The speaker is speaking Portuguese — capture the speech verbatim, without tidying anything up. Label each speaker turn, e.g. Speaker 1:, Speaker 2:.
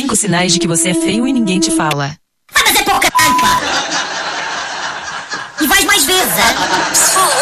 Speaker 1: Cinco sinais de que você é feio e ninguém te fala.
Speaker 2: Ah, mas é pouca caralho, pá! E vais mais vezes, hein?